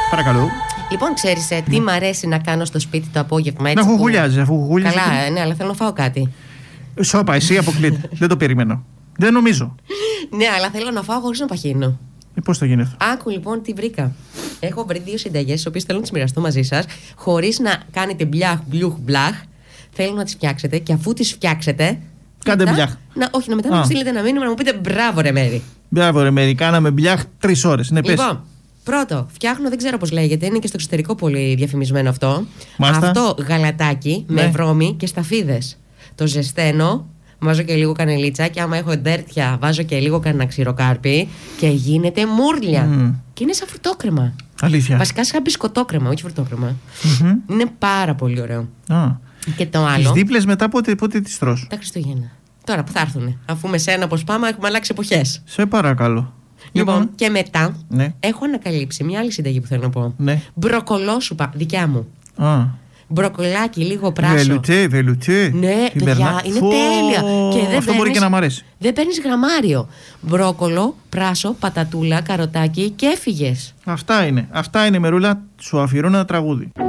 Παρακαλώ. Λοιπόν, ξέρεις τι μ' αρέσει να κάνω στο σπίτι το απόγευμα, έτσι. Να γουγουλιάζει, αφού γουγουλιάζει. Καλά, ναι, αλλά θέλω να φάω κάτι. Σώπα, εσύ αποκλείται. Δεν το περίμενω. Δεν νομίζω. Ναι, αλλά θέλω να φάω χωρίς να παχύνω. Πώς θα γίνει αυτό? Άκου λοιπόν τι βρήκα. Έχω βρει 2 συνταγές, τις οποίες θέλω να τις μοιραστώ μαζί σας, χωρίς να κάνετε μπλιάχ, μπλιούχ, μπλάχ. Θέλω να τις φτιάξετε και αφού τις φτιάξετε. Κάντε μπλιάχ. Όχι, μετά να μου στείλετε ένα μήνυμα να μου πείτε μπράβο, ρε Μέρη. Μπράβο, ρε Μέρη, κάναμε μπλιάχ 3 ώρες. Ναι, πες. Λοιπόν, πρώτο, φτιάχνω, δεν ξέρω πώς λέγεται, είναι και στο εξωτερικό πολύ διαφημισμένο αυτό. Μάλιστα. Αυτό γαλατάκι με βρώμη και σταφίδες. Το ζεσταίνω. Βάζω και λίγο κανελίτσα και άμα έχω εντέρτια βάζω και λίγο κανένα ξηροκάρπι και γίνεται μούρλια. Και είναι σαν φρουτόκρεμα. Αλήθεια? Βασικά σαν μπισκοτόκρεμα, όχι φρουτόκρεμα. Είναι πάρα πολύ ωραίο. Και το άλλο. Τις δίπλες μετά πότε τις τρως? Τα Χριστούγεννα. Τώρα που θα έρθουνε. Αφού με σένα πως πάμε έχουμε αλλάξει εποχές. Σε παρακαλώ. Λοιπόν, και μετά ναι. έχω ανακαλύψει μια άλλη συνταγή που θέλω να πω. Ναι. Μπροκολόσουπα, δικιά μου. Μπροκολάκι, λίγο πράσο. Βελουτέ. Ναι, παιδιά, είναι τέλεια. Και αυτό μπορεί και να μ' αρέσει. Δεν παίρνεις γραμμάριο. Μπρόκολο, πράσο, πατατούλα, καροτάκι και έφυγες. Αυτά είναι, Μερούλα. Σου αφιερώνω ένα τραγούδι.